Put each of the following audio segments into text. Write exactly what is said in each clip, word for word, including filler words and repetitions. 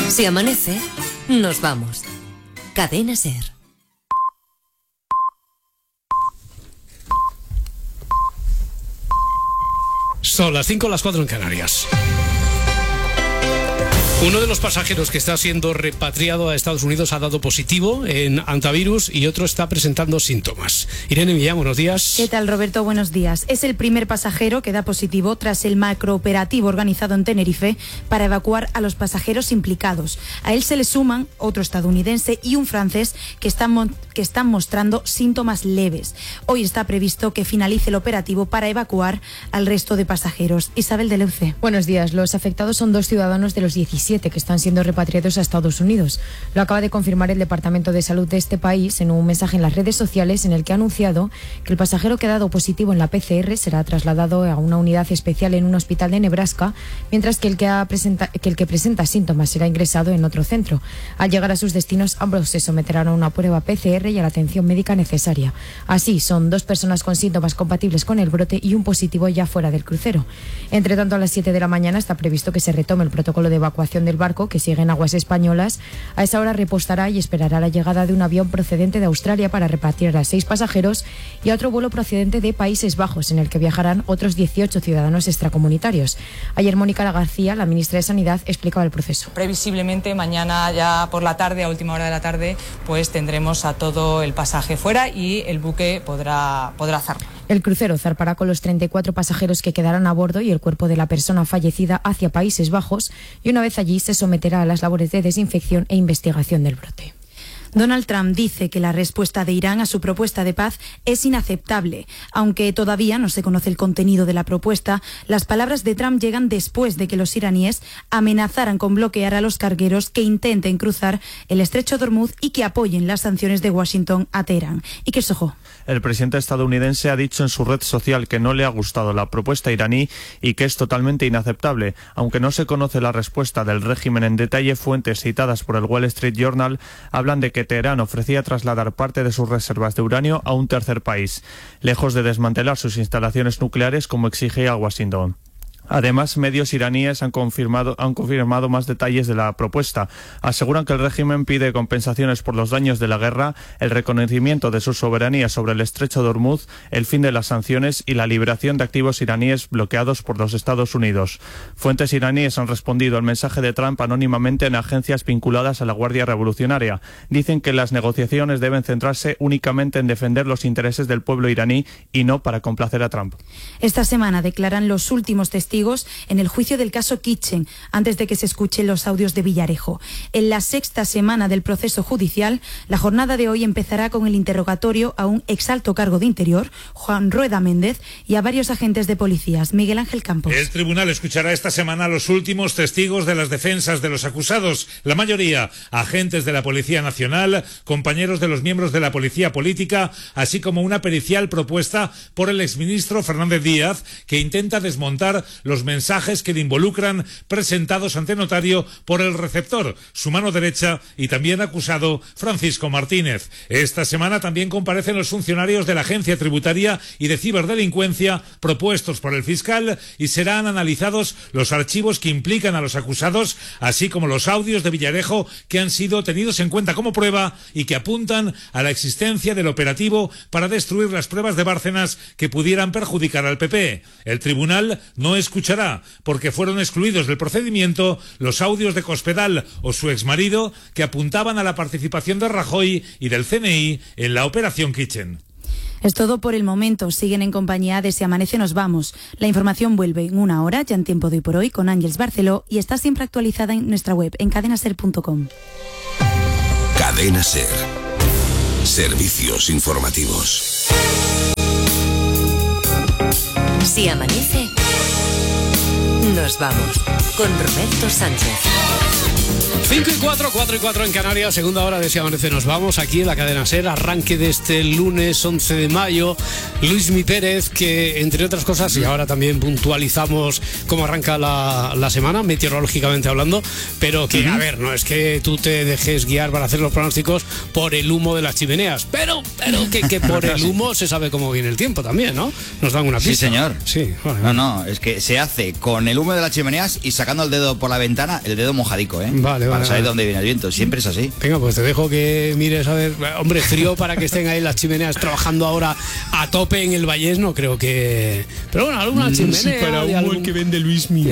Si amanece, nos vamos. Cadena SER. Son las cinco, las cuatro en Canarias. Uno de los pasajeros que está siendo repatriado a Estados Unidos ha dado positivo en antivirus y otro está presentando síntomas. Irene Millán, buenos días. ¿Qué tal, Roberto? Buenos días. Es el primer pasajero que da positivo tras el macrooperativo organizado en Tenerife para evacuar a los pasajeros implicados. A él se le suman otro estadounidense y un francés que están, que están mostrando síntomas leves. Hoy está previsto que finalice el operativo para evacuar al resto de pasajeros. Isabel de Leuce. Buenos días. Los afectados son dos ciudadanos de los diecisiete que están siendo repatriados a Estados Unidos. Lo acaba de confirmar el Departamento de Salud de este país en un mensaje en las redes sociales en el que ha anunciado que el pasajero que ha dado positivo en la P C R será trasladado a una unidad especial en un hospital de Nebraska, mientras que el que, ha presenta, que el que presenta síntomas será ingresado en otro centro. Al llegar a sus destinos, ambos se someterán a una prueba P C R y a la atención médica necesaria. Así, son dos personas con síntomas compatibles con el brote y un positivo ya fuera del crucero. Entre tanto, a las siete de la mañana está previsto que se retome el protocolo de evacuación del barco, que sigue en aguas españolas. A esa hora repostará y esperará la llegada de un avión procedente de Australia para repartir a seis pasajeros y a otro vuelo procedente de Países Bajos, en el que viajarán otros dieciocho ciudadanos extracomunitarios. Ayer Mónica García, la ministra de Sanidad, explicaba el proceso. Previsiblemente mañana ya por la tarde, a última hora de la tarde, pues tendremos a todo el pasaje fuera y el buque podrá, podrá zarpar. El crucero zarpará con los treinta y cuatro pasajeros que quedarán a bordo y el cuerpo de la persona fallecida hacia Países Bajos, y una vez allí se someterá a las labores de desinfección e investigación del brote. Donald Trump dice que la respuesta de Irán a su propuesta de paz es inaceptable. Aunque todavía no se conoce el contenido de la propuesta, las palabras de Trump llegan después de que los iraníes amenazaran con bloquear a los cargueros que intenten cruzar el estrecho de Hormuz y que apoyen las sanciones de Washington a Teherán. Iker Sojo. El presidente estadounidense ha dicho en su red social que no le ha gustado la propuesta iraní y que es totalmente inaceptable. Aunque no se conoce la respuesta del régimen en detalle, fuentes citadas por el Wall Street Journal hablan de que Teherán ofrecía trasladar parte de sus reservas de uranio a un tercer país, lejos de desmantelar sus instalaciones nucleares como exigía Washington. Además, medios iraníes han confirmado, han confirmado más detalles de la propuesta. Aseguran que el régimen pide compensaciones por los daños de la guerra, el reconocimiento de su soberanía sobre el estrecho de Hormuz, el fin de las sanciones y la liberación de activos iraníes bloqueados por los Estados Unidos. Fuentes iraníes han respondido al mensaje de Trump anónimamente en agencias vinculadas a la Guardia Revolucionaria. Dicen que las negociaciones deben centrarse únicamente en defender los intereses del pueblo iraní y no para complacer a Trump. Esta semana declaran los últimos testigos en el juicio del caso Kitchen, antes de que se escuchen los audios de Villarejo. En la sexta semana del proceso judicial, la jornada de hoy empezará con el interrogatorio a un exalto cargo de Interior, Juan Rueda Méndez, y a varios agentes de policías. Miguel Ángel Campos. El tribunal escuchará esta semana a los últimos testigos de las defensas de los acusados, la mayoría agentes de la Policía Nacional, compañeros de los miembros de la Policía Política, así como una pericial propuesta por el exministro Fernández Díaz, que intenta desmontar los mensajes que le involucran presentados ante notario por el receptor, su mano derecha y también acusado Francisco Martínez. Esta semana también comparecen los funcionarios de la Agencia Tributaria y de Ciberdelincuencia propuestos por el fiscal y serán analizados los archivos que implican a los acusados, así como los audios de Villarejo que han sido tenidos en cuenta como prueba y que apuntan a la existencia del operativo para destruir las pruebas de Bárcenas que pudieran perjudicar al P P. El tribunal no escuchará porque fueron excluidos del procedimiento los audios de Cospedal o su exmarido que apuntaban a la participación de Rajoy y del C N I en la operación Kitchen. Es todo por el momento. Siguen en compañía de Si Amanece Nos Vamos. La información vuelve en una hora, ya en Tiempo de Hoy por Hoy, con Ángeles Barceló, y está siempre actualizada en nuestra web, en cadena ser punto com. Cadena SER. Servicios informativos. Si amanece, nos vamos con Roberto Sánchez. cinco y cuatro, cuatro y cuatro en Canarias, segunda hora de Si Amanece Nos Vamos, aquí en la cadena SER, arranque de este lunes once de mayo. Luismi Pérez, que entre otras cosas, y ahora también puntualizamos cómo arranca la, la semana, meteorológicamente hablando, pero que, a ver, no es que tú te dejes guiar para hacer los pronósticos por el humo de las chimeneas, pero Pero que, que por el humo se sabe cómo viene el tiempo también, ¿no? Nos dan una pista. Sí, señor. Sí, vale, No, vale. no, es que se hace con el humo de las chimeneas y sacando el dedo por la ventana, el dedo mojadico, ¿eh? Vale, Para vale, saber vale. dónde viene el viento. Siempre es así. Venga, pues te dejo que mires a ver. Hombre, frío para que estén ahí las chimeneas trabajando ahora a tope en el Vallés, no creo que. Pero bueno, alguna chimenea. de algún... vende Luismi.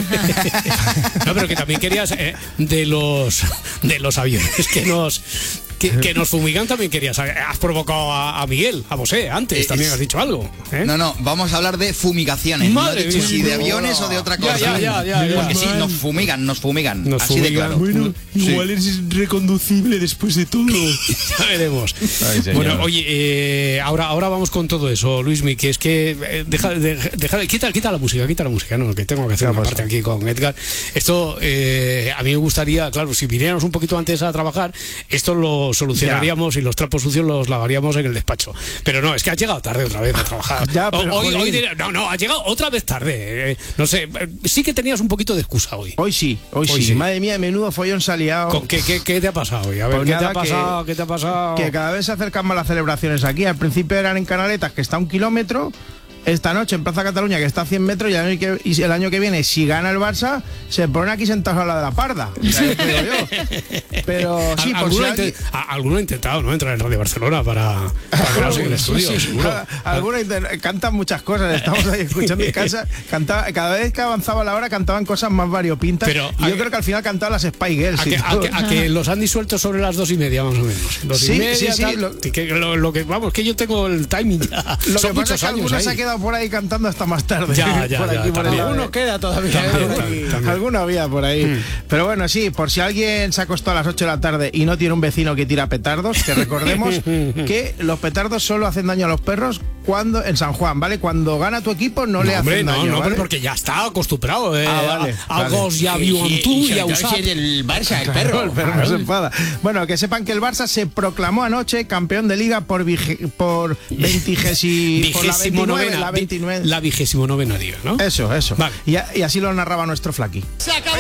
No, pero que también querías eh, de los de los aviones que nos que, que nos fumigan también querías. Has provocado a, a Miguel, a Bosé, antes Eh, también es- has dicho algo. ¿eh? No, no, vamos a hablar de fumigaciones. Madre no he dicho mía. si de aviones o de otra Ya, cosa. ya, ya, ya, ya. Porque sí, nos fumigan, nos fumigan. Nos así de fumigan. claro. Bueno, Sí. igual es reconducible después de todo. Ya veremos. Ay, señor. Bueno, oye, eh, ahora, ahora vamos con todo eso, Luismi, que es que eh, deja, de- deja- quita, quita la música, quita la música, no, que tengo que hacer una parte aquí con Edgar. Esto, eh, a mí me gustaría, claro, si viniéramos un poquito antes a trabajar, esto lo solucionaríamos y los trapos sucios los lavaríamos en el despacho. Pero no, es que has llegado tarde otra vez a trabajar. Ya, pero, hoy, hoy jolín. diré- no, no, has llegado otra vez tarde. eh, no sé, eh, sí que tenías un poquito de excusa hoy. Hoy sí, hoy, Hoy sí. sí. Madre mía, menudo follón se ha liado. ¿Con qué, qué, qué te ha pasado hoy? A ver, Pues ¿qué te nada, ha pasado? que- ¿Qué te ha pasado? Que cada vez se acercan más las celebraciones aquí. Al principio eran en Canaletas, que está a un kilómetro. Esta noche en Plaza Cataluña, que está a cien metros, y el año que, y el año que viene, si gana el Barça, se ponen aquí sentados a la de la parda. O sea, ya te digo yo. Pero sí, Al- por si alguno, ha alguien- inte- a- alguno ha intentado, ¿no? Entrar en Radio Barcelona para, para quedarse en el estudio, Sí, sí. seguro. A- Algunos inter- cantan muchas cosas, estamos ahí escuchando en casa. Cantaba, cada vez que avanzaba la hora cantaban cosas más variopintas. Pero, y a- yo creo que al final cantaban las Spy Girls. A y que, a, todo. que, a que los han disuelto sobre las dos y media, más o menos. Dos Sí, y media, sí, sí, tal, lo- que lo, lo que, vamos, que yo tengo el timing ya. Lo Son que pasa muchos es que años algunos se ha ahí. quedado por ahí cantando hasta más tarde. Ya, ya, por ya, aquí, por también. allá. Uno queda todavía. También, ¿eh? también, también. Alguno había por ahí. Pero bueno, sí, por si alguien se acostó a las ocho de la tarde y no tiene un vecino que tira petardos, que recordemos que los petardos solo hacen daño a los perros cuando en San Juan, ¿vale? Cuando gana tu equipo no, No, le hombre, hacen no, daño, no, ¿vale? pero porque ya está acostumbrado eh, Ah, vale, a, a vale. Gos y a Biontú y a Usap. del Barça, el El perro no se enfada. Bueno, que sepan que el Barça se proclamó anoche campeón de liga por vige- por veintigesi- por la Vigésimo veintinueve, novena, la veintinueve. la vigésimo novena liga, ¿no? Eso, eso. Vale. Y, a- y así lo narraba nuestro Flaqui. Se acabó,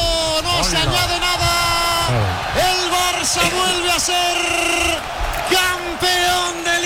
no se añade nada. El Barça vuelve a ser campeón de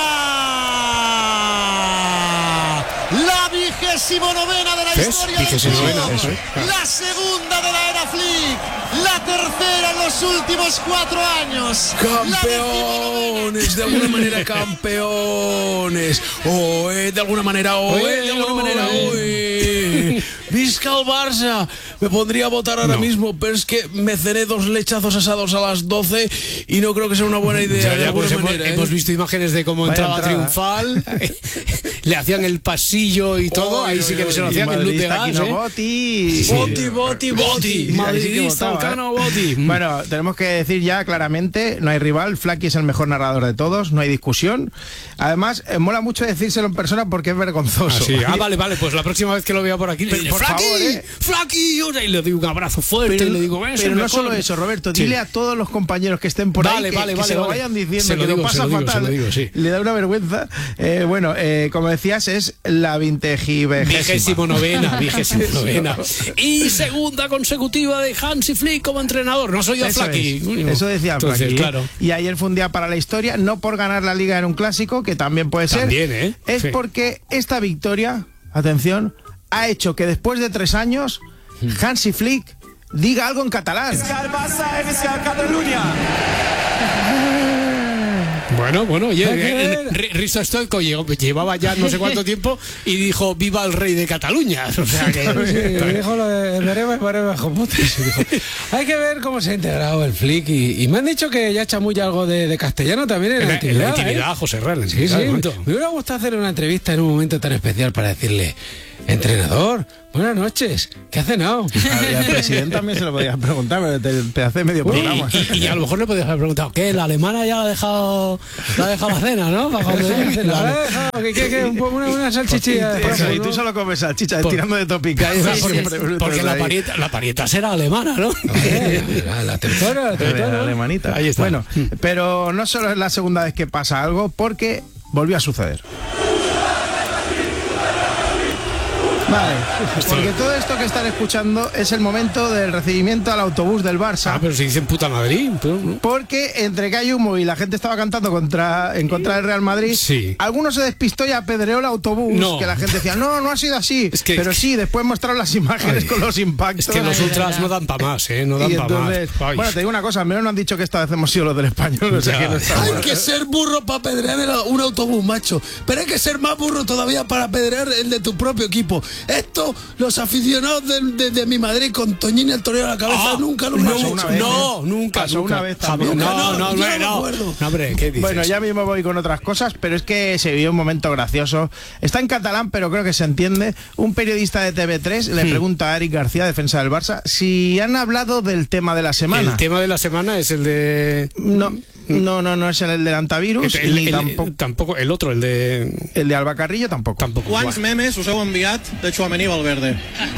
liga. La vigésimo novena de la ¿Ves? historia del Vigésimo club. novena, eso es. La segunda de la era Flick. La tercera en los últimos cuatro años. Campeones, de alguna manera campeones. Oe, de alguna manera, oe, de alguna manera, oe. Visca el Barça. Me pondría a votar ahora No. mismo, pero es que me cené dos lechazos asados a las doce y no creo que sea una buena idea. Ya, de ya, alguna pues hemos, manera, ¿eh? hemos visto imágenes de cómo Vaya entraba entrada. triunfal, le hacían el pasillo y todo, Oy, ahí oy, sí que oy, se lo y hacían en luz de Madridista gas, Quino ¿eh? Botti. Boti, boti, boti. Madridista, votaba, ¿eh? Cano Botti. Bueno, tenemos que decir ya claramente, no hay rival, Flaqui es el mejor narrador de todos, no hay discusión. Además, eh, mola mucho decírselo en persona porque es vergonzoso. Ah, sí. Ah, vale, vale, pues la próxima vez que lo vea por aquí le Pero, diré, por ¡Flaqui! favor, ¿eh? ¡Flaqui! Y le doy un abrazo fuerte Pero, y le digo, "Ves, pero el no mejor". solo eso, Roberto, Sí. dile a todos los compañeros que estén por Vale, ahí que, vale, que vale, se lo vale. vayan diciendo, Se lo que digo, lo se pasa lo digo, fatal. se lo digo, sí. Le da una vergüenza. Eh, bueno, eh, como decías, es la vintejivegésima. Vigésimo novena, vigésimo novena. Y segunda consecutiva de Hansi Flick como entrenador. No soy yo Eso, Flaqui. es. Coño. Eso decía Entonces, Flaqui, ¿eh? claro. Y ayer fue un día para la historia, no por ganar la liga en un clásico, que también puede ser. También, ¿eh? Es Sí. porque esta victoria, atención, ha hecho que después de tres años, Hansi Flick diga algo en catalán. Bueno, bueno, oye, Hay que eh, ver. R- Risto Stoico llegó- llevaba ya no sé cuánto tiempo y dijo viva el rey de Cataluña. O sea que, Sí, dijo lo de veremos, veremos, jopotes. Dijo, hay que ver cómo se ha integrado el Flick y, y me han dicho que ya chamulla algo de, de castellano también en, en la la, en la intimidad. intimidad, ¿eh? José Real. Sí, sí. claro, Me momento. hubiera gustado hacer una entrevista en un momento tan especial para decirle, entrenador, buenas noches, ¿qué ha cenado? Y al presidente también se lo podías preguntar, pero te, te hace medio Y, programa. y- y a lo mejor le podías haber preguntado, ¿qué? ¿La alemana ya la ha dejado la, ha dejado la cena, no? Para cuando llegue la- Ahora he dejado que- que- que un po- una, una salchichilla. de Eso, paso, y ¿no? tú solo comes salchicha, Por- tirando de topica. Porque, Siempre brutos porque la, ahí. parieta, la parieta será alemana, ¿no? Eh, La, la tercera, la La tercera. alemanita. Ahí está. Bueno, pero no solo es la segunda vez que pasa algo, porque volvió a suceder. Vale, porque todo esto que están escuchando es el momento del recibimiento al autobús del Barça. Ah, pero si dicen puta Madrid. Pero... Porque entre que hay humo y la gente estaba cantando contra, en contra del Real Madrid, sí. Algunos se despistó y apedreó el autobús, no. que la gente decía, no, no ha sido así. Es que, pero sí, después mostraron las imágenes Ay, con los impactos. Es que los ultras no dan para más, ¿eh? No dan para más. Ay. Bueno, te digo una cosa, al menos no han dicho que esta vez hemos sido los del Español. O sea, que no está hay bueno. que ser burro para apedrear un autobús, macho. Pero hay que ser más burro todavía para apedrear el de tu propio equipo. Esto, los aficionados de, de, de mi Madrid con Toñín y el torero a la cabeza, ah, nunca lo no, han hecho. Una vez, no, nunca. Pasó nunca. una vez también. Nunca, no, no, no, no, no, no, no, hombre, ¿qué dices? Bueno, ya mismo voy con otras cosas, pero es que se vivió un momento gracioso. Está en catalán, pero creo que se entiende. Un periodista de T V tres le hmm. pregunta a Eric García, defensa del Barça, si han hablado del tema de la semana. El tema de la semana es el de... No... No, no, no es el del antivirus, el, ni el, tampoco... tampoco el otro, el de... El de Alba Carrillo tampoco. tampoco. Quants memes us heu enviat de Tchouaméni i Valverde?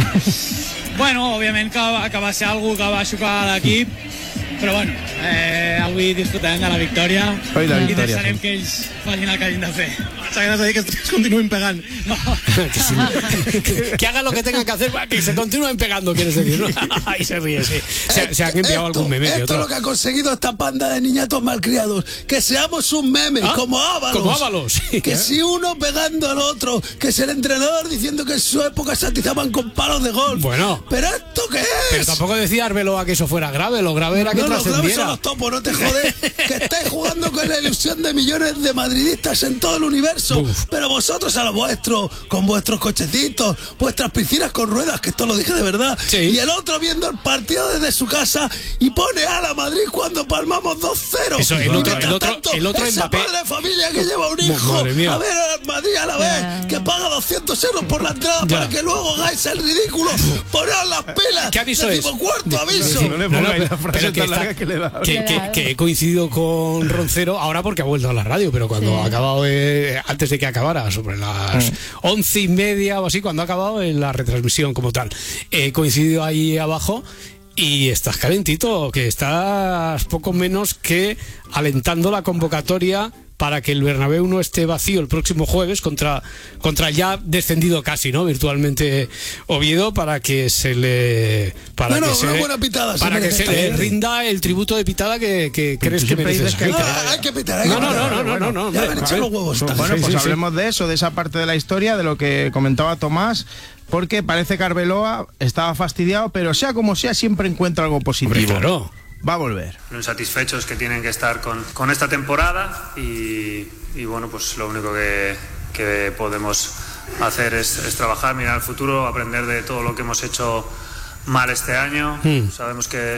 Bueno, òbviament que, que va ser algú que va xocar l'equip, però bueno, eh, avui disfrutarem de la victòria Hoy la i victòria, deixarem sí. que ells facin el que hagin de fer. O sea, que no sé, que es continúen pegando. No. que, si, que, que hagan lo que tengan que hacer, que se continúen pegando, quieres decir, ¿no? Ahí se ríe, sí. Se, se han enviado esto, algún meme. Esto otro. es lo que ha conseguido esta panda de niñatos malcriados. Que seamos un meme, ¿Ah? como Ábalos. Como Ábalos. Sí. Que si uno pegando al otro, que es el entrenador diciendo que en su época se atizaban con palos de golf. Bueno. ¿Pero esto qué es? Pero tampoco decía Arbeloa que eso fuera grave, lo grave era que no, trascendiera. No, los graves son los topos, no te jodes. Que estáis jugando con la ilusión de millones de madridistas en todo el universo. Uf. Pero vosotros a lo vuestro, con vuestros cochecitos, vuestras piscinas con ruedas, que esto lo dije de verdad. Sí. Y el otro viendo el partido desde su casa y pone a la Madrid cuando palmamos dos cero. Eso, el otro, el otro, tanto, el otro ese Mbappé. padre de familia que lleva un hijo a ver al Madrid a la vez, yeah. que paga doscientos euros por la entrada yeah. para que luego hagáis el ridículo. Poneos las pilas. ¿Qué aviso es? Cuarto aviso. No le pongáis la frase tan larga que le da. Que, que, que he coincidido con Roncero ahora porque ha vuelto a la radio, pero cuando sí. ha acabado, eh, antes de que acabara, sobre las mm. once y media o así, cuando ha acabado en la retransmisión como tal, he coincidido ahí abajo. Y estás calentito, que estás poco menos que alentando la convocatoria para que el Bernabéu no esté vacío el próximo jueves contra, contra ya descendido casi, ¿no? Virtualmente Oviedo, para que se le para no, que no, se una le, buena pitada, para se que se le rinda el tributo de pitada que, que crees que mereces. Que ah, hay que pitar, hay no, que no, pitar. no, no, no, no, no, ya no, me echan los huevos. Bueno, pues sí, hablemos sí. de eso, de esa parte de la historia, de lo que comentaba Tomás. Porque parece que Arbeloa estaba fastidiado, pero sea como sea, siempre encuentra algo positivo. Hombre, claro. Va a volver. Satisfechos que tienen que estar con, con esta temporada y, y bueno, pues lo único que, que podemos hacer es, es trabajar, mirar al futuro, aprender de todo lo que hemos hecho mal este año. Mm. Sabemos que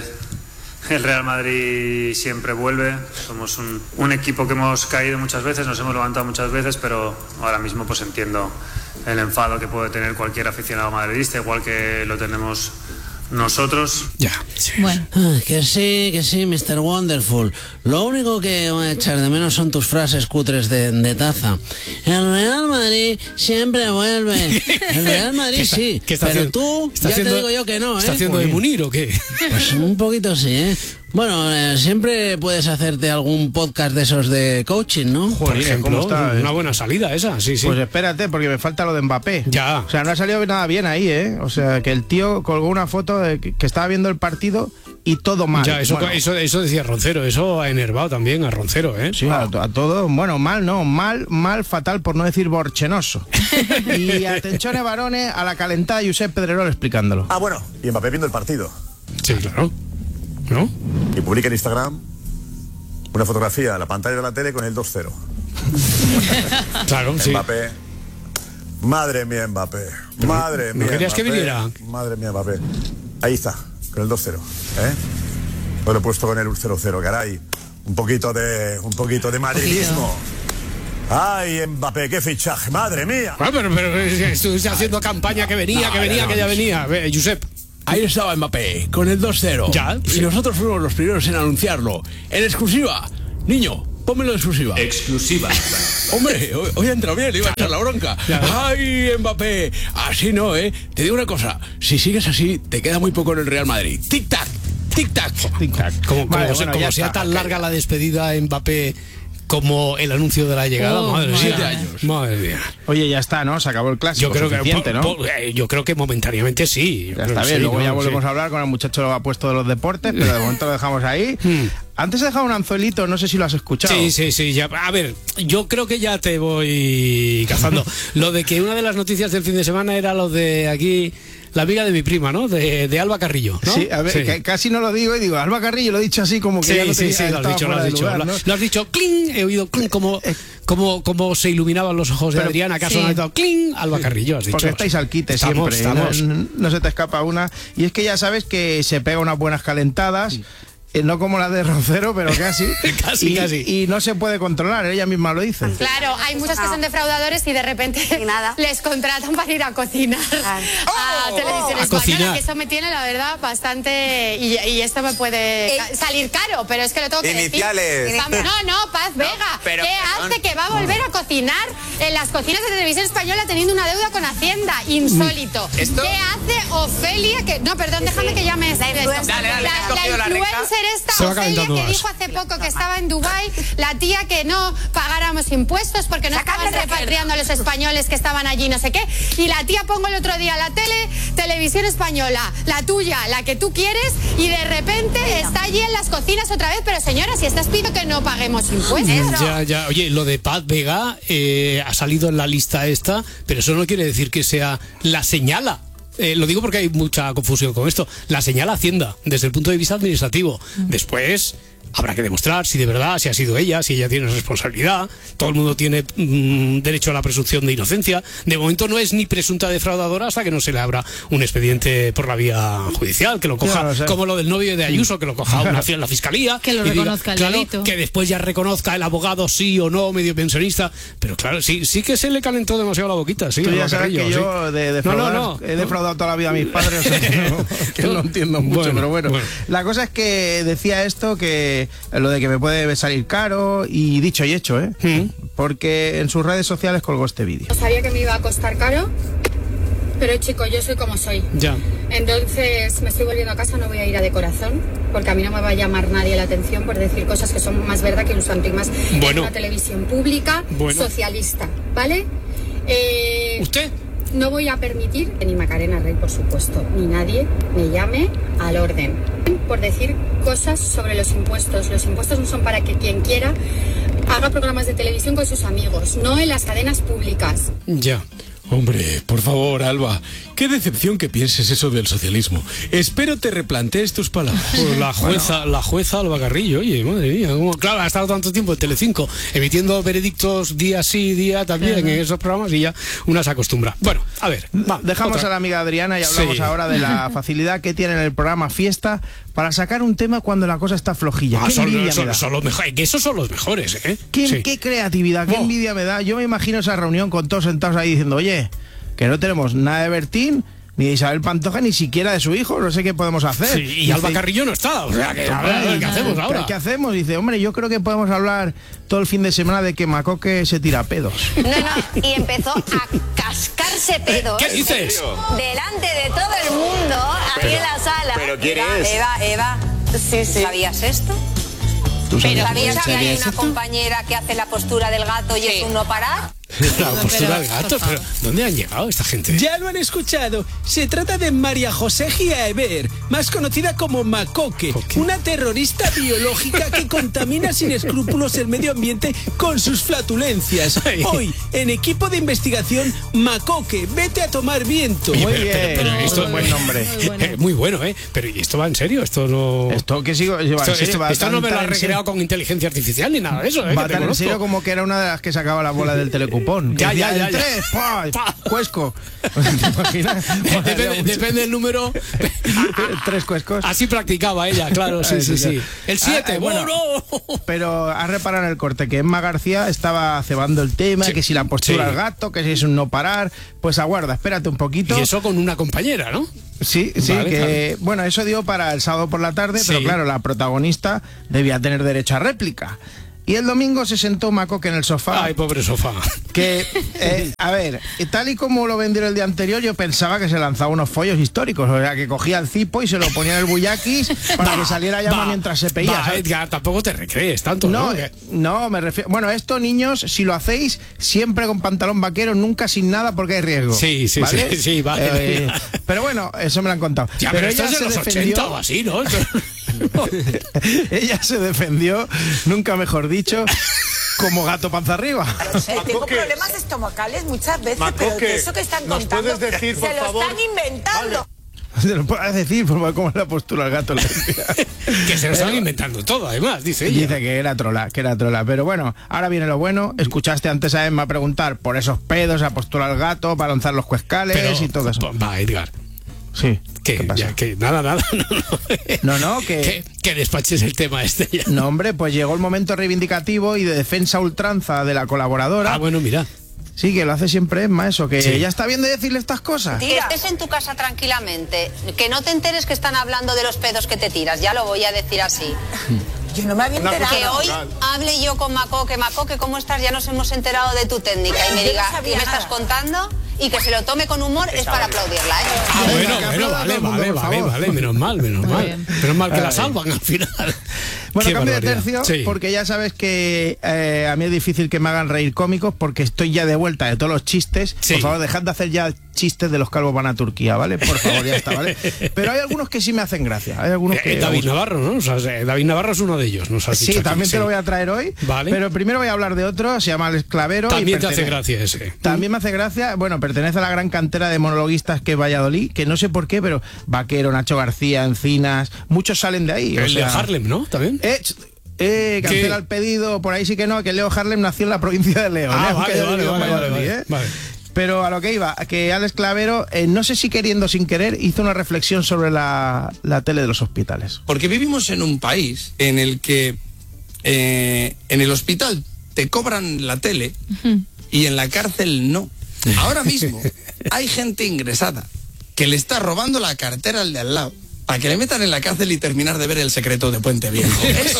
el Real Madrid siempre vuelve, somos un, un equipo que hemos caído muchas veces, nos hemos levantado muchas veces, pero ahora mismo pues entiendo el enfado que puede tener cualquier aficionado madridista, igual que lo tenemos nosotros. Ya, sí. Bueno. Ah, que sí, que sí, mister Wonderful. Lo único que voy a echar de menos son tus frases cutres de, de taza. El Real Madrid siempre vuelve. El Real Madrid está, sí. Pero haciendo, tú, ya haciendo, te digo yo que no, ¿eh? ¿Está haciendo de Munir o qué? Pues un poquito sí, ¿eh? Bueno, eh, siempre puedes hacerte algún podcast de esos de coaching, ¿no? Joder, por ejemplo, está, una buena salida esa, sí, sí. Pues espérate, porque me falta lo de Mbappé. Ya. O sea, no ha salido nada bien ahí, ¿eh? O sea, que el tío colgó una foto de que, que estaba viendo el partido y todo mal. Ya, eso, bueno. eso, eso decía Roncero, eso ha enervado también a Roncero, ¿eh? Sí, a, a todo, bueno, mal no, mal, mal, fatal, por no decir borchenoso. Y atención, varones, a la calentada Josep Pedrerol explicándolo. Ah, bueno, y Mbappé viendo el partido. Sí, claro. ¿No? Y publica en Instagram una fotografía en la pantalla de la tele con el dos cero. Claro, sí. Mbappé. Madre mía, Mbappé. Madre mía. ¿No querías Mbappé. que viniera? Madre mía, Mbappé. Ahí está, con el dos cero. ¿Eh? Lo he puesto con el cero cero, caray. Un poquito de. Un poquito de madridismo. Ay, Mbappé, qué fichaje, madre mía. Ah, pero, pero estuviste haciendo campaña que venía, no, que venía, no, que ya venía. Ve, Josep. Ahí estaba Mbappé, con el dos cero. Ya. Y sí. nosotros fuimos los primeros en anunciarlo. En exclusiva. Niño, pónmelo en exclusiva. Exclusiva. Hombre, hoy, hoy ha entrado bien, le iba a echar la bronca. Ya. ¡Ay, Mbappé! Así no, ¿eh? Te digo una cosa. Si sigues así, te queda muy poco en el Real Madrid. Tic-tac, tic-tac. Tic-tac. Como, como, vale, se, bueno, como sea está, tan larga la despedida Mbappé como el anuncio de la llegada. Oh, madre siete mía. años. Madre mía. Oye, ya está, ¿no? Se acabó el clásico. Yo creo que suficiente, po- ¿no? po- eh, yo creo que momentáneamente sí. Ya está Sí, bien, luego ¿no? ya volvemos Sí. a hablar con el muchacho lo ha puesto de los deportes, pero de momento lo dejamos ahí. Antes he dejado un anzuelito, no sé si lo has escuchado. Sí, sí, sí. Ya. A ver, yo creo que ya te voy cazando. Lo de que una de las noticias del fin de semana era lo de aquí, la amiga de mi prima, ¿no? De, de Alba Carrillo, ¿no? Sí, a ver, Sí. que casi no lo digo y digo, Alba Carrillo, lo he dicho así como que Sí, ya no sí, tenía, sí, lo has estaba dicho, lo fuera has de dicho. lugar, Lo, ¿no? lo has dicho, cling, he oído cling, como, como, como se iluminaban los ojos de Pero- Adrián, acaso sí. no ha estado cling, Alba Carrillo, has dicho. Porque estáis al quite Estamos, siempre, estamos. No, no se te escapa una. Y es que ya sabes que se pega unas buenas calentadas. eh, No como la de Rocero, pero casi. Casi, y, casi. Y no se puede controlar, ella misma lo dice. Claro, hay muchos que son defraudadores y de repente les contratan para ir a cocinar a televisión A española, cocinar. que eso me tiene, la verdad, bastante... Y, y esto me puede ca- salir caro, pero es que lo tengo que Iniciales. decir. Vamos, no, no, Paz Vega. pero, ¿Qué perdón. hace que va a volver a cocinar en las cocinas de televisión española teniendo una deuda con Hacienda? Insólito. ¿Esto? ¿Qué hace Ofelia? Que, no, perdón, déjame que llame esto. Dale, dale, la, que has cogido la influencer reja. esta, Se va Ofelia, calentando que más. dijo hace poco que estaba en Dubái, la tía que no pagáramos impuestos porque no estaban repatriando a los españoles que estaban allí, no sé qué. Y la tía pongo el otro día la tele, televisión española, la tuya, la que tú quieres, y de repente está allí en las cocinas otra vez. Pero señora, si estás pidiendo que no paguemos impuestos. Ya, ya. Oye, lo de Paz Vega eh, ha salido en la lista esta, pero eso no quiere decir que sea la señala. Eh, lo digo porque hay mucha confusión con esto. La señala Hacienda desde el punto de vista administrativo. Después habrá que demostrar si de verdad, si ha sido ella, si ella tiene responsabilidad. Todo el mundo tiene mm, derecho a la presunción de inocencia. De momento no es ni presunta defraudadora hasta que no se le abra un expediente por la vía judicial, que lo coja, Ya lo sé. como lo del novio de Ayuso, que lo coja una en la fiscalía. Que lo y diga, reconozca el claro, delito. que después ya reconozca el abogado sí o no, medio pensionista. Pero claro, sí, sí que se le calentó demasiado la boquita, sí. Tú ya Alba sabes Carrillo, que sí. yo de No, defraudar, no, no. he defraudado toda la vida a mis padres, o sea, que, no, que no entiendo mucho, Bueno, pero bueno. bueno. La cosa es que decía esto, que lo de que me puede salir caro, y dicho y hecho, ¿eh? Porque en sus redes sociales colgó este vídeo. Sabía que me iba a costar caro, pero chico, yo soy como soy. Ya. Entonces me estoy volviendo a casa, no voy a ir a de corazón, porque a mí no me va a llamar nadie la atención por decir cosas que son más verdad que un santo y más Bueno. en una televisión pública Bueno. socialista, ¿vale? Eh, ¿Usted? No voy a permitir que ni Macarena Rey, por supuesto, ni nadie me llame al orden por decir cosas sobre los impuestos. Los impuestos no son para que quien quiera haga programas de televisión con sus amigos, no en las cadenas públicas. Ya. Hombre, por favor, Alba, qué decepción que pienses eso del socialismo. Espero te replantees tus palabras. Pues la jueza, la jueza Alba Carrillo, oye, madre mía, cómo- claro, ha estado tanto tiempo en Telecinco emitiendo veredictos día sí, día también en esos programas y ya una se acostumbra. Bueno, a ver, va, Dejamos otra. a la amiga Adriana y hablamos Sí. ahora de la facilidad que tiene en el programa Fiesta para sacar un tema cuando la cosa está flojilla. Ah, Qué son, envidia me son- da. son los mejores, que esos son los mejores, ¿eh? ¿Qué, Sí. qué creatividad, qué Oh. envidia me da. Yo me imagino esa reunión con todos sentados ahí diciendo, oye, que no tenemos nada de Bertín, ni de Isabel Pantoja, ni siquiera de su hijo, no sé qué podemos hacer. Sí, y Alba Carrillo no está, o sea, que a ver, ¿qué hacemos ahora? ¿Qué hacemos? Dice, hombre, yo creo que podemos hablar todo el fin de semana de que Macoque se tira pedos. No, no, y empezó a cascarse pedos. ¿Qué dices? Delante de todo el mundo, ahí Pero- en la sala. ¿pero quién Eva, es? Eva, Eva, sí, sí. ¿Sabías esto? ¿Tú sabías ¿Sabías esto? que hay ¿Sabías una esto? compañera que hace la postura del gato y es un no parar? La postura del gato, pero ¿dónde han llegado esta gente? Ya lo han escuchado. Se trata de María José Giaever, más conocida como Macoque, una terrorista biológica que contamina sin escrúpulos el medio ambiente con sus flatulencias. Hoy, en equipo de investigación, Macoque, vete a tomar viento. Oye, pero, pero- pero esto muy buen nombre. Eh, muy bueno, ¿eh? Pero ¿y esto va en serio? Esto no. Esto que sigo, lleva Esto, en serio, esto- va esto no me lo tan ha en serio. recreado con inteligencia artificial ni nada de eso, ¿eh? Va que te tan en conozco. serio como que era una de las que sacaba la bola del telecupón. Que Ya, decía, ya, ya, el ya. tres, ¡pa! Cuesco. ¿Te imaginas? Depende, depende del número. Tres cuescos. Así practicaba ella, claro, sí, sí, sí. El siete, Ah, eh, bueno, bueno. Pero has reparado en el corte que Emma García estaba cebando el tema, que si la postura sí. al gato, que si es un no parar. Pues aguarda, espérate un poquito. Y eso con una compañera, ¿no? Sí, sí, Vale, que claro. bueno, eso dio para el sábado por la tarde, Sí. pero claro, la protagonista debía tener derecho a réplica. Y el domingo se sentó Macoque en el sofá. Ay, pobre sofá. Que, eh, a ver, tal y como lo vendieron el día anterior, yo pensaba que se lanzaba unos follos históricos. O sea, que cogía el cipo y se lo ponía en el bullaquis para Va, que saliera llama va, mientras se peía. Va, ¿sabes? Edgar, tampoco te recrees tanto, ¿no? No, no, me refiero... Bueno, esto, niños, si lo hacéis, siempre con pantalón vaquero, nunca sin nada, porque hay riesgo. Sí, sí, ¿vale? sí, sí, vale. Eh, pero bueno, eso me lo han contado. Ya, pero pero ella esto es se de los defendió... ochenta o así, ¿no? Ella se defendió, nunca mejor dicho, como gato panza arriba. No sé, tengo problemas estomacales muchas veces, Macoque, pero de eso que están ¿nos contando, puedes decir, por se lo favor? están inventando. Se lo puedes decir, por favor, cómo es la postura del gato. Que se lo están inventando todo, además, dice ella. Dice que era trola, que era trola. Pero bueno, ahora viene lo bueno. Escuchaste antes a Emma preguntar por esos pedos, la postura del gato, para lanzar los cuescales Pero, y todo eso. Va, Edgar. Sí. ¿Qué, ¿Qué pasa? Ya, que nada, nada. No, no, que... que... Que despaches el tema este ya. No, hombre, pues llegó el momento reivindicativo y de defensa a ultranza de la colaboradora. Ah, bueno, mira. Sí, que lo hace siempre Emma, eso, que Sí. ya está bien de decirle estas cosas. Que estés en tu casa tranquilamente, que no te enteres que están hablando de los pedos que te tiras, ya lo voy a decir así. Yo no me había enterado. Que hoy hable yo con Macoque, Macoque, ¿cómo estás? Ya nos hemos enterado de tu técnica y me Yo no diga, sabía ¿qué me nada. estás contando? Y que se lo tome con humor es para aplaudirla, ¿eh? Ah, bueno, bueno, vale, vale, vale, vale, menos mal, menos mal. Menos mal que la Ay. salvan al final. Bueno, Qué cambio de barbaridad. tercio, Sí. porque ya sabes que eh, a mí es difícil que me hagan reír cómicos porque estoy ya de vuelta de todos los chistes. Sí. Por favor, dejad de hacer ya chistes de los calvos van a Turquía, ¿vale? Por favor, ya está, ¿vale? Pero hay algunos que sí me hacen gracia. Hay algunos que... Eh, David Navarro, ¿no? O sea, eh, David Navarro es uno de ellos, nos has Sí, dicho aquí, también te sí. lo voy a traer hoy. Vale. Pero primero voy a hablar de otro, se llama Alex Clavero. y También te hace pertenece- gracia ese. También me hace gracia, bueno, pertenece a la gran cantera de monologuistas que es Valladolid, que no sé por qué, pero Vaquero, Nacho García, Encinas, muchos salen de ahí. El o sea, de Harlem, ¿no? También. Eh, ch- eh, cancela ¿Qué? el pedido, por ahí sí que no, que Leo Harlem nació en la provincia de León. Ah, ¿eh? Aunque vale, haya vale, vivido en vale, vale, Valladolid, vale, ¿eh? vale. Pero a lo que iba, que Alex Clavero, eh, no sé si queriendo o sin querer, hizo una reflexión sobre la, la tele de los hospitales. Porque vivimos en un país en el que eh, en el hospital te cobran la tele y en la cárcel no. Ahora mismo hay gente ingresada que le está robando la cartera al de al lado para que le metan en la cárcel y terminar de ver El secreto de Puente Viejo. Eso,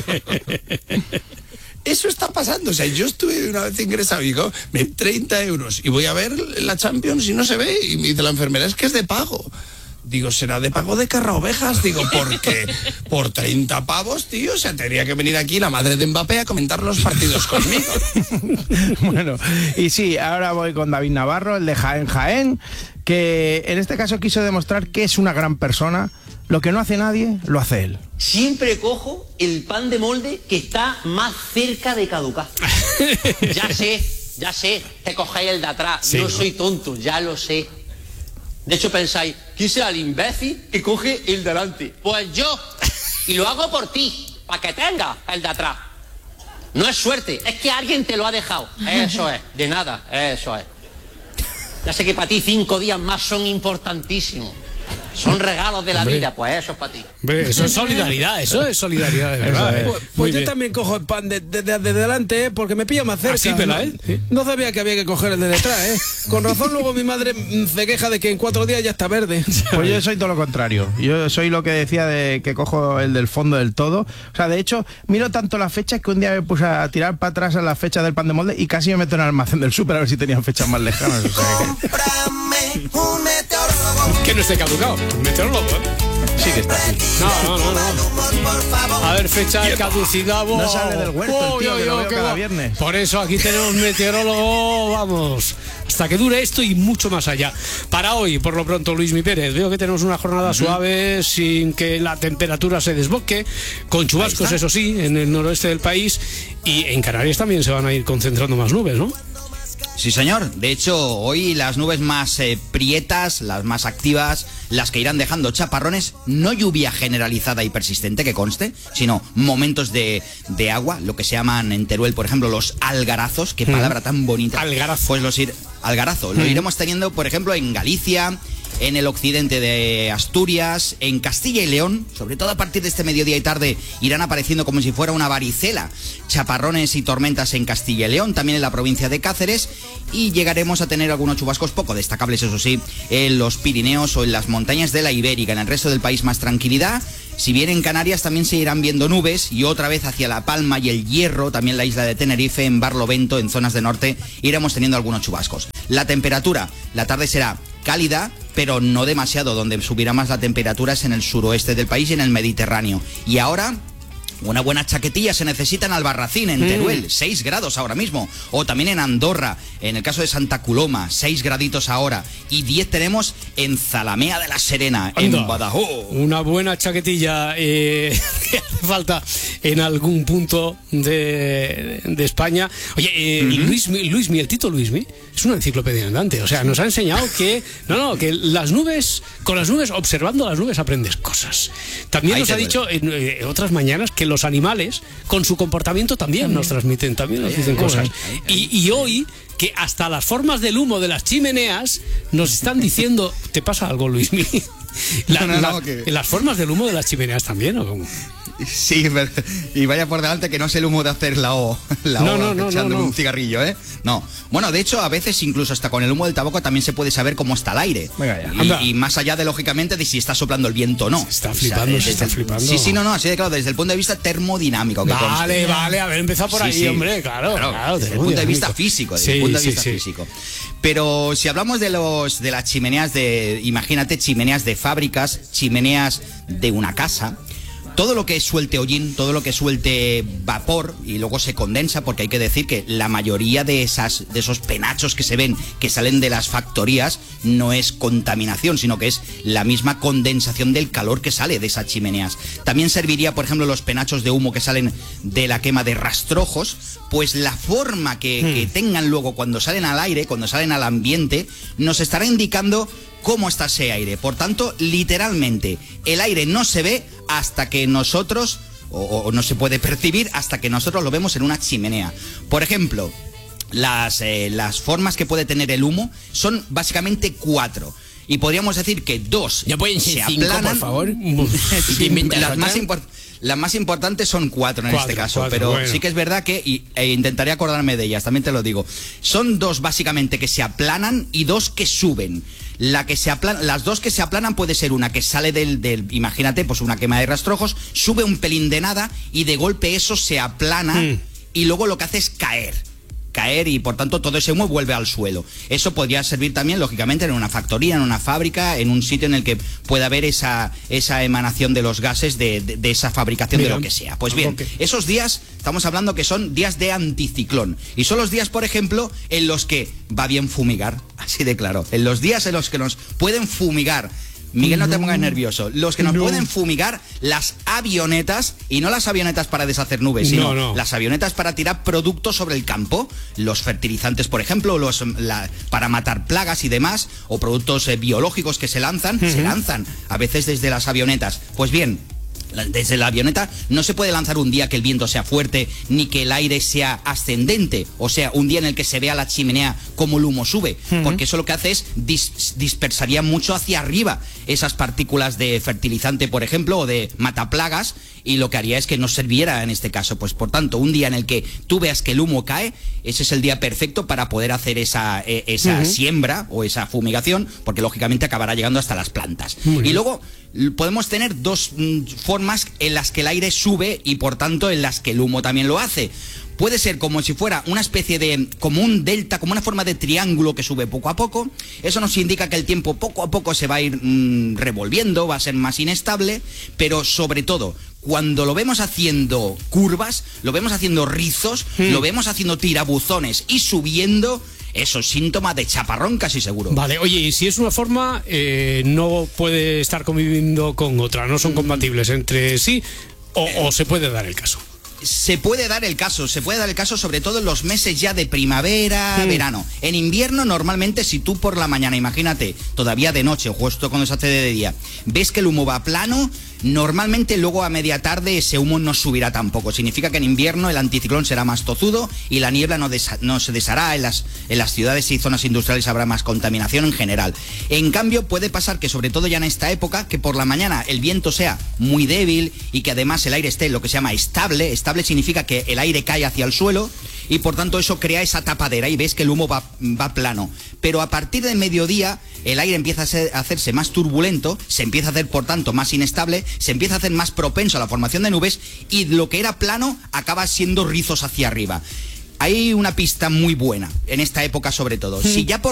eso está pasando. O sea, yo estuve una vez ingresado y digo, me treinta euros y voy a ver la Champions y no se ve. Y me dice la enfermera, es que es de pago. Digo, será de pago de carraovejas. Digo, porque por treinta pavos, tío, o sea, tendría que venir aquí la madre de Mbappé a comentar los partidos conmigo. Bueno, y sí, ahora voy con David Navarro, el de Jaén Jaén, que en este caso quiso demostrar que es una gran persona. Lo que no hace nadie, lo hace él. Siempre cojo el pan de molde que está más cerca de caducar. Ya sé, ya sé, que cogéis el de atrás. Sí, no, ¿no? soy tonto, ya lo sé. De hecho pensáis, ¿quién será el imbécil que coge el de delante? Pues yo. Y lo hago por ti, para que tenga el de atrás. No es suerte, es que alguien te lo ha dejado. Eso es, de nada, eso es. Ya sé que para ti cinco días más son importantísimos. Son regalos de la Hombre. vida, pues eso es para ti. Hombre, eso es solidaridad, eso es solidaridad, de verdad. ¿eh? Pues, Muy pues yo bien. también cojo el pan de, de- de- de delante, ¿eh? Porque me pilla más cerca. ¿Ah, sí, pela, ¿no? eh? Sí. No sabía que había que coger el de detrás, ¿eh? Con razón luego mi madre mm, se queja de que en cuatro días ya está verde. Pues yo soy todo lo contrario. Yo soy lo que decía de que cojo el del fondo del todo. O sea, de hecho, miro tanto las fechas que un día me puse a tirar para atrás a las fechas del pan de molde y casi me meto en el almacén del súper a ver si tenían fechas más lejanas. O sea Que no esté caducado. Meteorólogo, ¿eh? que sí que está así. No, no, no, no. A ver, fecha de caducidad. No wow. sale del huerto el Wow, tío, yo, que lo yo, veo qué cada va. viernes. Por eso aquí tenemos meteorólogo, vamos, hasta que dure esto y mucho más allá. Para hoy, por lo pronto, Luismi Pérez, veo que tenemos una jornada suave, sin que la temperatura se desboque, con chubascos, eso sí, en el noroeste del país, y en Canarias también se van a ir concentrando más nubes, ¿no? Sí, señor. De hecho, hoy las nubes más eh, prietas, las más activas, las que irán dejando chaparrones, no lluvia generalizada y persistente, que conste, sino momentos de, de agua, lo que se llaman en Teruel, por ejemplo, los algarazos, qué Mm. palabra tan bonita. Algarazo. Pues los ir, algarazo, lo Mm. iremos teniendo, por ejemplo, en Galicia, en el occidente de Asturias, en Castilla y León, sobre todo a partir de este mediodía y tarde, irán apareciendo como si fuera una varicela, chaparrones y tormentas en Castilla y León, también en la provincia de Cáceres, y llegaremos a tener algunos chubascos poco destacables, eso sí, en los Pirineos o en las montañas de la Ibérica. En el resto del país más tranquilidad, Si bien en Canarias también se irán viendo nubes y otra vez hacia La Palma y el Hierro, también la isla de Tenerife, en Barlovento, en zonas de norte, iremos teniendo algunos chubascos. La temperatura, la tarde será cálida, pero no demasiado. Donde subirá más la temperatura es en el suroeste del país y en el Mediterráneo. Y ahora, una buena chaquetilla se necesita en Albarracín, en Teruel, mm. seis grados ahora mismo. O también en Andorra, en el caso de Santa Coloma, seis graditos ahora. Y diez tenemos en Zalamea de la Serena, Anda, en Badajoz. Una buena chaquetilla eh, que hace falta en algún punto de, de España. Oye, eh, mm-hmm. Luismi, Luismi, el Tito Luismi, es una enciclopedia andante. O sea, nos ha enseñado que, no, no, que las nubes, con las nubes, observando las nubes aprendes cosas. También Ahí nos ha duele. dicho en eh, otras mañanas que los animales, con su comportamiento, también nos transmiten, también nos dicen cosas. Y, y hoy, que hasta las formas del humo de las chimeneas nos están diciendo... ¿Te pasa algo, Luismi? La, no, no, la, no, que... ¿Las formas del humo de las chimeneas también o cómo? Sí, y vaya por delante que no es el humo de hacer la O, la no, O no, no, echándole no, no. un cigarrillo, ¿eh? No. Bueno, de hecho, a veces incluso hasta con el humo del tabaco también se puede saber cómo está el aire. Venga, y, y más allá de, lógicamente, de si está soplando el viento o no. Se está flipando, o sea, se está el, flipando. Sí, sí, no, no, así de claro, desde el punto de vista termodinámico. Que vale, conste. vale, haber empezado por sí, ahí, sí. hombre, claro. Claro, claro desde el punto de vista físico, desde sí, el punto de vista sí, físico. Sí. Pero si hablamos de los de las chimeneas de, imagínate, chimeneas de fábricas, chimeneas de una casa, todo lo que suelte hollín, todo lo que suelte vapor y luego se condensa, porque hay que decir que la mayoría de esas de esos penachos que se ven que salen de las factorías no es contaminación, sino que es la misma condensación del calor que sale de esas chimeneas. También serviría, por ejemplo, los penachos de humo que salen de la quema de rastrojos, pues la forma que, hmm. que tengan luego cuando salen al aire, cuando salen al ambiente, nos estará indicando cómo está ese aire. Por tanto, literalmente, el aire no se ve hasta que nosotros, o, o no se puede percibir hasta que nosotros lo vemos en una chimenea. Por ejemplo, las, eh, las formas que puede tener el humo son básicamente cuatro. Y podríamos decir que dos ¿Ya pueden ser se cinco, aplanan. Por favor? Sí, las más importantes. Las más importantes son cuatro en cuatro, este caso, cuatro, pero bueno. sí que es verdad que, y, e intentaré acordarme de ellas, también te lo digo, son dos básicamente que se aplanan y dos que suben. La que se aplana, las dos que se aplanan puede ser una que sale del, del, imagínate, pues una quema de rastrojos, sube un pelín de nada y de golpe eso se aplana mm. y luego lo que hace es caer. caer y por tanto todo ese humo vuelve al suelo. Eso podría servir también lógicamente en una factoría, en una fábrica, en un sitio en el que pueda haber esa, esa emanación de los gases de, de, de esa fabricación Mira. de lo que sea. Pues bien, okay. esos días estamos hablando que son días de anticiclón y son los días, por ejemplo, en los que va bien fumigar, así de claro, en los días en los que nos pueden fumigar. Miguel, no te pongas nervioso. Los que nos no. pueden fumigar las avionetas, y no las avionetas para deshacer nubes, sino no, no. las avionetas para tirar productos sobre el campo, los fertilizantes, por ejemplo, los la, para matar plagas y demás, o productos eh, biológicos que se lanzan, uh-huh. se lanzan a veces desde las avionetas. Pues bien, desde la avioneta no se puede lanzar un día que el viento sea fuerte ni que el aire sea ascendente, o sea, un día en el que se vea la chimenea como el humo sube, uh-huh. porque eso lo que hace es dis- dispersaría mucho hacia arriba esas partículas de fertilizante, por ejemplo, o de mataplagas, y lo que haría es que no serviera en este caso. Pues por tanto, un día en el que tú veas que el humo cae, ese es el día perfecto para poder hacer esa, eh, esa uh-huh. siembra o esa fumigación, porque lógicamente acabará llegando hasta las plantas. Muy y luego podemos tener dos mm, formas en las que el aire sube y por tanto en las que el humo también lo hace. Puede ser como si fuera una especie de, como un delta, como una forma de triángulo que sube poco a poco. Eso nos indica que el tiempo poco a poco se va a ir mmm, revolviendo, va a ser más inestable, pero sobre todo, cuando lo vemos haciendo curvas, lo vemos haciendo rizos, mm. lo vemos haciendo tirabuzones y subiendo, eso es síntoma de chaparrón casi seguro. Vale, oye, y si es una forma, eh, no puede estar conviviendo con otra, no son compatibles entre sí, o, eh. o se puede dar el caso. Se puede dar el caso, se puede dar el caso sobre todo en los meses ya de primavera, sí. verano. En invierno normalmente si tú por la mañana, imagínate, todavía de noche o justo cuando se hace de día, ves que el humo va plano, normalmente luego a media tarde ese humo no subirá tampoco. Significa que en invierno el anticiclón será más tozudo y la niebla no, desa- no se deshará, en las, en las ciudades y zonas industriales habrá más contaminación en general. En cambio puede pasar que sobre todo ya en esta época, que por la mañana el viento sea muy débil y que además el aire esté lo que se llama estable, estable inestable significa que el aire cae hacia el suelo y por tanto eso crea esa tapadera y ves que el humo va, va plano. Pero a partir del mediodía el aire empieza a, ser, a hacerse más turbulento, se empieza a hacer por tanto más inestable, se empieza a hacer más propenso a la formación de nubes y lo que era plano acaba siendo rizos hacia arriba. Hay una pista muy buena en esta época sobre todo. Si ya por